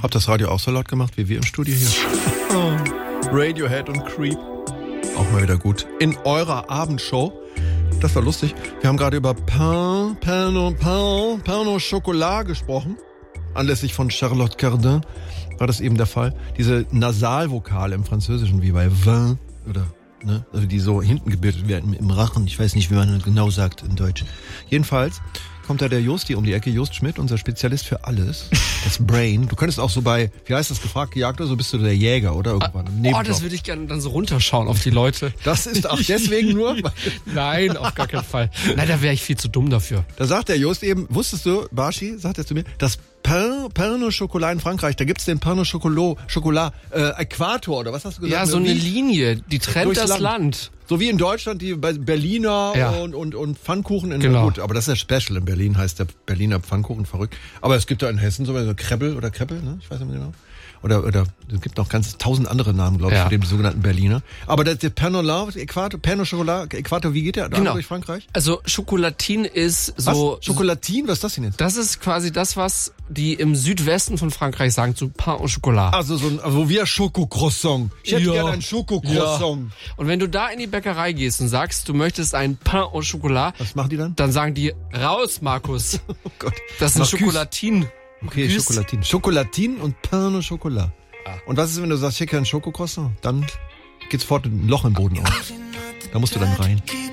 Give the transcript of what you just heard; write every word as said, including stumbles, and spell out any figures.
Habt das Radio auch so laut gemacht wie wir im Studio hier? Oh. Radiohead und Creep. Auch mal wieder gut. In eurer Abendshow. Das war lustig. Wir haben gerade über Pain, Pain au Pain, Pain au Chocolat gesprochen. Anlässlich von Charlotte Cardin war das eben der Fall. Diese Nasalvokale im Französischen, wie bei Vin oder, ne, also die so hinten gebildet werden im Rachen. Ich weiß nicht, wie man genau sagt in Deutsch. Jedenfalls kommt da der Josti um die Ecke, Jost Schmidt, unser Spezialist für alles. Das Brain. Du könntest auch so bei, wie heißt das, gefragt, gejagt oder so, bist du der Jäger, oder? Irgendwann. Ah, oh, das würde ich gerne dann so runterschauen auf die Leute. Das ist auch deswegen nur? Nein, auf gar keinen Fall. Nein, da wäre ich viel zu dumm dafür. Da sagt der Jost eben, wusstest du, Barschi, sagt er zu mir, das Pain, Pain au Chocolat in Frankreich, da gibt's den Pain au Chocolat, Chocolat, äh, Äquator, oder was hast du gesagt? Ja, so eine Linie, die trennt das Land. Land. So wie in Deutschland die Berliner ja. und, und, und Pfannkuchen. In, genau. Gut, aber das ist ja Special in Berlin, heißt der Berliner Pfannkuchen, verrückt. Aber es gibt da in Hessen so Krebbel oder Kreppel, ne? Ich weiß nicht mehr genau. Oder, oder es gibt noch ganz tausend andere Namen, glaube ich, ja. für den sogenannten Berliner. Aber der, der Pain au Lait, Äquator, Pain au Chocolat, Äquator, wie geht der da genau. durch Frankreich? Also Chocolatin ist so... Was? Chocolatin? Was ist das denn jetzt? Das ist quasi das, was die im Südwesten von Frankreich sagen zu Pain au Chocolat. Also so ein, also wie ein Schokocroissant. Ich hätte ja. gerne ein Schokocroissant. Ja. Und wenn du da in die Bäckerei gehst und sagst, du möchtest ein Pain au Chocolat... Was machen die dann? Dann sagen die, raus, Markus. Oh Gott. Das ist ein Chocolatin. Okay, Küss. Chocolatin. Chocolatin und Pain au Chocolat. Und was ist, wenn du sagst, hier kein Schokocroissant? Dann geht's fort ein Loch im Boden auf. Da musst du dann rein.